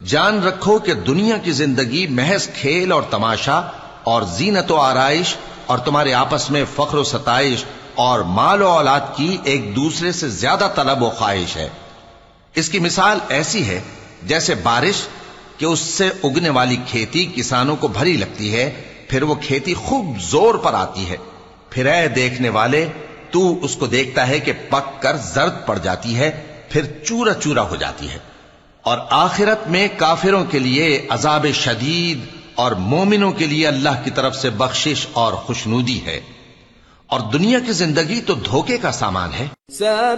जान रखो कि दुनिया की जिंदगी महज खेल और तमाशा और जीनत व आराइश और तुम्हारे आपस में फख्र व सताइश और माल और औलाद की एक दूसरे से ज्यादा तलब व ख्वाहिश है। इसकी मिसाल ऐसी है जैसे बारिश कि उससे उगने वाली खेती किसानों को भरी लगती है, फिर वो खेती खूब जोर पर आती है, फिर ऐ देखने वाले तू उसको देखता है कि पक कर जर्द पड़ जाती है, फिर चूरा चूरा हो जाती है। और आखिरत में काफिरों के लिए अजाब शदीद और मोमिनों के लिए अल्लाह की तरफ से बख्शिश और खुशनूदी है। और दुनिया की जिंदगी तो धोखे का सामान है।